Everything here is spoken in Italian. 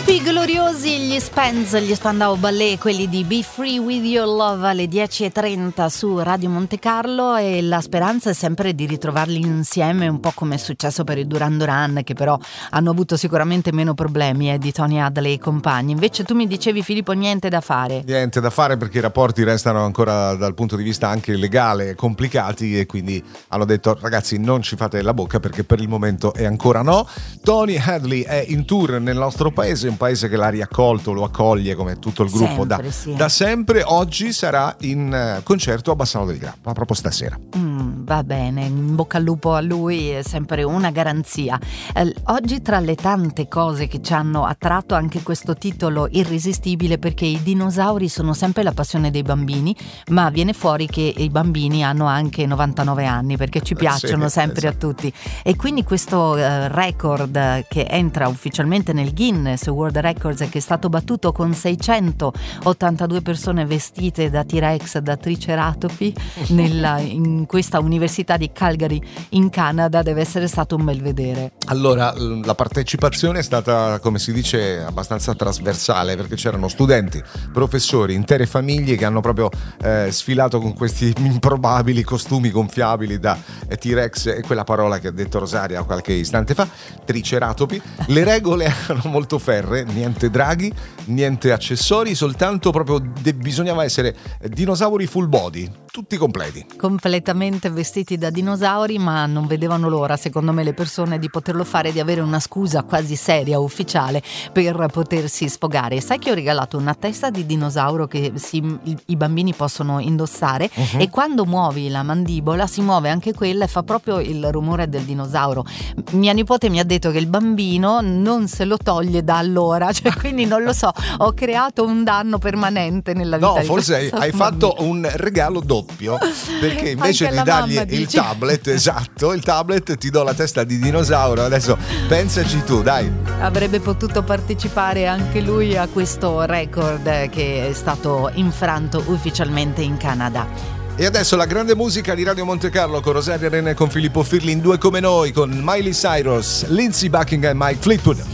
Tempi gloriosi, gli Spandau Ballet, quelli di Be Free With Your Love alle 10:30 su Radio Monte Carlo, e la speranza è sempre di ritrovarli insieme, un po' come è successo per i Duran Duran, che però hanno avuto sicuramente meno problemi di Tony Hadley e compagni. Invece tu mi dicevi, Filippo, niente da fare. Niente da fare perché i rapporti restano ancora dal punto di vista anche legale complicati, e quindi hanno detto: ragazzi, non ci fate la bocca perché per il momento è ancora no. Tony Hadley è in tour nel nostro paese, un paese che l'ha riaccolto, lo accoglie come tutto il gruppo da sempre. Oggi sarà in concerto a Bassano del Grappa, proprio stasera. Va bene, in bocca al lupo a lui, è sempre una garanzia. Oggi, tra le tante cose che ci hanno attratto, anche questo titolo irresistibile, perché i dinosauri sono sempre la passione dei bambini, ma viene fuori che i bambini hanno anche 99 anni perché ci piacciono sempre, esatto, a tutti. E quindi questo record che entra ufficialmente nel Guinness World Records, che è stato battuto con 682 persone vestite da T-Rex, da triceratopi in questa università di Calgary in Canada, deve essere stato un bel vedere. Allora, la partecipazione è stata, come si dice, abbastanza trasversale, perché c'erano studenti, professori, intere famiglie che hanno proprio sfilato con questi improbabili costumi gonfiabili da T-Rex e quella parola che ha detto Rosaria qualche istante fa, triceratopi. Le regole erano molto ferree, niente draghi, niente accessori, soltanto proprio bisognava essere dinosauri full body, tutti completi. Completamente vestiti da dinosauri, ma non vedevano l'ora, secondo me, le persone di poterlo fare, di avere una scusa quasi seria, ufficiale, per potersi sfogare. Sai che ho regalato una testa di dinosauro che i bambini possono indossare, e quando muovi la mandibola si muove anche quella e fa proprio il rumore del dinosauro. Mia nipote mi ha detto che il bambino non se lo toglie da allora, cioè, quindi non lo so, ho creato un danno permanente nella vita. No, forse hai fatto un regalo doppio, perché invece di dargli il tablet, esatto, il tablet, ti do la testa di dinosauro. Adesso pensaci tu, dai. Avrebbe potuto partecipare anche lui a questo record che è stato infranto ufficialmente in Canada. E adesso la grande musica di Radio Monte Carlo con Rosaria Arena e con Filippo Firli in Due come noi, con Miley Cyrus, Lindsey Buckingham e Mike Fleetwood.